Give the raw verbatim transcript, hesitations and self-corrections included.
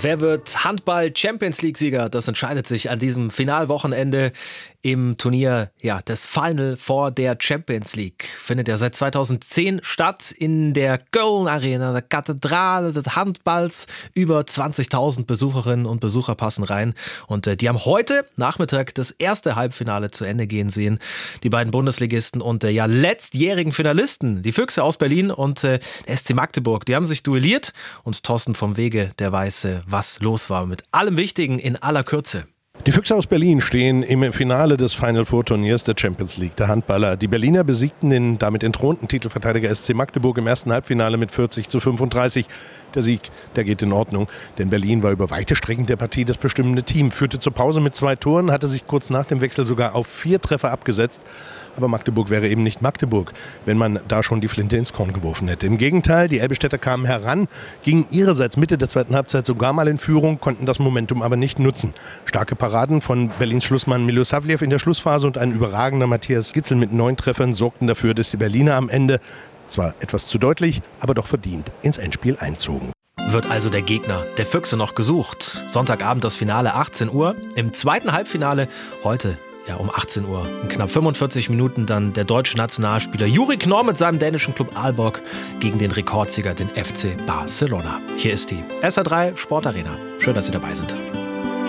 Wer wird Handball-Champions-League-Sieger? Das entscheidet sich an diesem Finalwochenende im Turnier ja, des Final Four der Champions League. Findet ja seit zweitausendzehn statt in der Köln Arena, der Kathedrale des Handballs. Über zwanzigtausend Besucherinnen und Besucher passen rein. Und äh, die haben heute Nachmittag das erste Halbfinale zu Ende gehen sehen. Die beiden Bundesligisten und äh, ja letztjährigen Finalisten, die Füchse aus Berlin und äh, der S C Magdeburg, die haben sich duelliert. Und Thorsten vom Wege, der weiß, äh, was los war. Mit allem Wichtigen in aller Kürze. Die Füchse aus Berlin stehen im Finale des Final Four Turniers der Champions League, der Handballer. Die Berliner besiegten den damit entthronten Titelverteidiger S C Magdeburg im ersten Halbfinale mit vierzig zu fünfunddreißig. Der Sieg, der geht in Ordnung, denn Berlin war über weite Strecken der Partie das bestimmende Team, führte zur Pause mit zwei Toren, hatte sich kurz nach dem Wechsel sogar auf vier Treffer abgesetzt. Aber Magdeburg wäre eben nicht Magdeburg, wenn man da schon die Flinte ins Korn geworfen hätte. Im Gegenteil, die Elbestädter kamen heran, gingen ihrerseits Mitte der zweiten Halbzeit sogar mal in Führung, konnten das Momentum aber nicht nutzen. Starke Paraden von Berlins Schlussmann Milosavljev in der Schlussphase und ein überragender Matthias Gitzel mit neun Treffern sorgten dafür, dass die Berliner am Ende, zwar etwas zu deutlich, aber doch verdient ins Endspiel einzogen. Wird also der Gegner der Füchse noch gesucht. Sonntagabend das Finale achtzehn Uhr. Im zweiten Halbfinale heute ja, um achtzehn Uhr. In knapp fünfundvierzig Minuten dann der deutsche Nationalspieler Juri Knorr mit seinem dänischen Club Aalborg gegen den Rekordsieger, den F C Barcelona. Hier ist die S R drei Sportarena. Schön, dass Sie dabei sind.